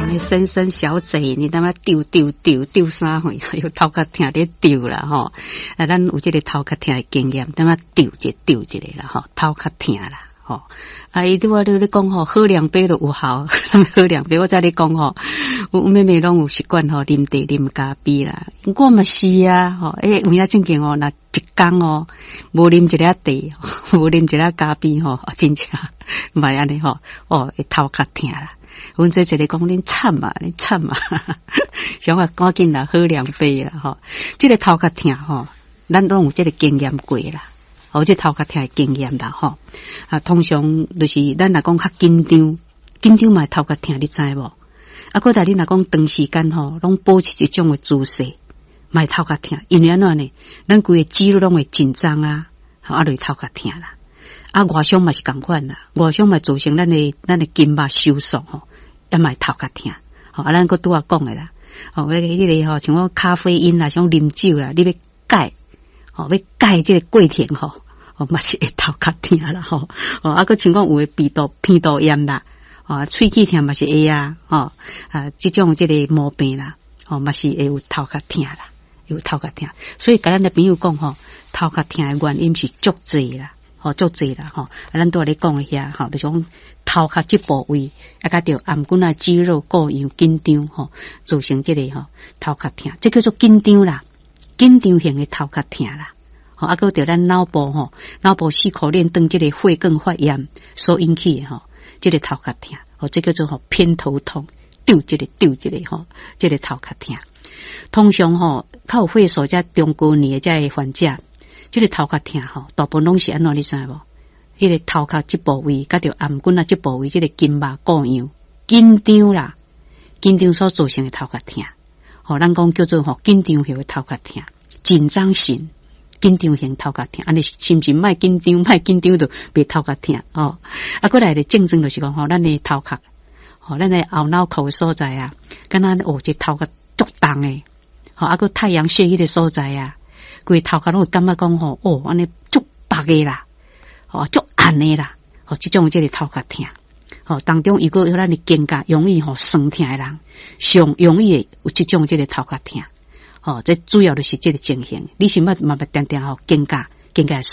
你深深小嘴，你他妈丢啥回？有头壳疼咧丢啦吼！啊，咱有这个头壳疼的经验，他妈丢一个啦吼，头壳疼啦吼。啊，伊对我咧讲吼，喝两杯都有效，什么喝两杯？我在咧讲吼，我妹妹拢有习惯吼，啉茶啉咖啡啦。我嘛是啊，吼，有影正经哦，那一工哦，无啉一粒茶，无啉一粒咖啡吼，真正唔系安尼吼，会头壳疼啦。阮这一个讲恁惨啊，想话赶紧啦，喝两杯啦吼。这个头壳疼吼，咱拢有这个经验过啦，这头壳疼的经验啦吼。啊，通常就是咱若讲较紧张嘛头壳疼，你知无？啊，搁在你若讲长时间吼，拢保持一种的姿势，嘛头壳疼，因为安怎呢？咱规个肌肉拢会紧张啊，就头壳疼啦。啊，外伤嘛是共款啦，外伤嘛造成咱的筋肉收缩吼，也嘛头壳疼。啊，咱搁拄仔讲的啦，迄个像我咖啡因啦，像啉酒啦，你要戒，要戒这个过程吼，嘛是会头壳疼啦吼。啊，搁像讲有的鼻窦炎啦，喙齿疼嘛是会啊，这种这个毛病啦，嘛是会有头壳疼啦，有头壳疼。所以甲咱的朋友讲吼，头壳疼的原因是足济啦。足济啦吼，咱拄仔咧讲遐吼，就种头壳这部位，甲着颔骨啊肌肉过样紧张吼，造成这个头壳疼，这叫做紧张啦，紧张型的头壳疼啦。啊，搁着咱脑部四颗链灯这个血管发炎所引起的这个头壳疼，这叫做偏头痛，丢这个这个头壳疼。通常较有岁数才中高年的这患者。这个头壳疼大部分拢是安怎你知无？迄个头壳这部位，甲着颔骨啊这部位，这个筋肉过样紧张啦，紧张所造成的头壳疼。咱讲叫做紧张型的头壳疼，紧张型头壳疼。安尼是毋是莫紧张就别头壳疼啊，过来的症状就是讲咱的头壳，咱的后脑壳的所在啊，敢若这头壳足重的，个太阳穴迄个所在啊。规头壳拢会感觉讲安尼足白的啦，足暗的啦，这种这个头壳疼，当中如果有咱的肩胛容易酸痛的人，上容易有这种这个头壳疼，这主要就是这个情形。你是嘛常常肩胛